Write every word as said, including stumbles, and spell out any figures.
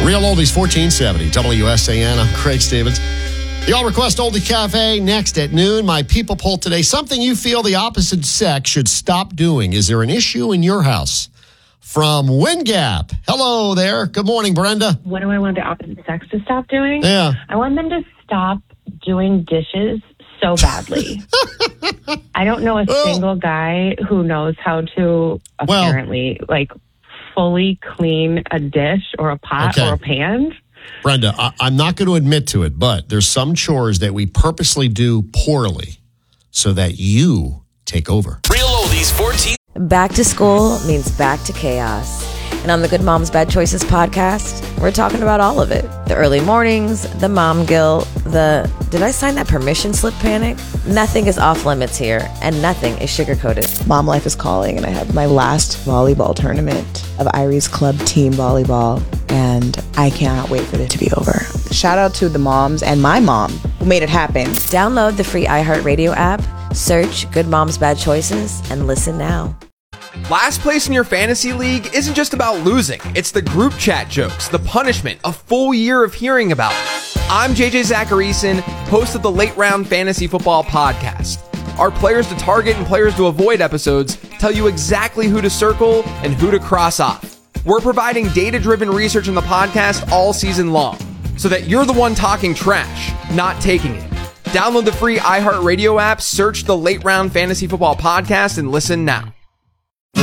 Real Oldies fourteen seventy, W S A N. I'm Craig Stevens. The All Request Oldie Cafe next at noon. My people poll today. Something you feel the opposite sex should stop doing. Is there an issue in your house? From WinGap. Hello there. Good morning, Brenda. What do I want the opposite sex to stop doing? Yeah. I want them to stop doing dishes so badly. I don't know a Oh. single guy who knows how to Well- apparently like fully clean a dish or a pot Okay. or a pan. Brenda, I- I'm not going to admit to it, but there's some chores that we purposely do poorly so that you take over. Real Oldies fourteen. Back to school means back to chaos. And on the Good Moms Bad Choices podcast, we're talking about all of it. The early mornings, the mom guilt, the did I sign that permission slip panic? Nothing is off limits here, and nothing is sugar-coated. Mom life is calling, and I have my last volleyball tournament of Irie's club team volleyball, and I cannot wait for it to be over. Shout out to the moms and my mom who made it happen. Download the free iHeartRadio app, search Good Moms Bad Choices, and listen now. Last place in your fantasy league isn't just about losing. It's the group chat jokes, the punishment, a full year of hearing about it. I'm J J Zacharyson, host of the Late Round Fantasy Football Podcast. Our players to target and players to avoid episodes tell you exactly who to circle and who to cross off. We're providing data-driven research in the podcast all season long, so that you're the one talking trash, not taking it. Download the free iHeartRadio app, search the Late Round Fantasy Football Podcast, and listen now.